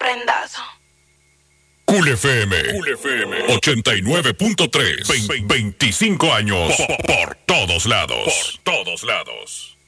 prendazo. Cool FM 89.3. 25 años por todos lados. Por todos lados.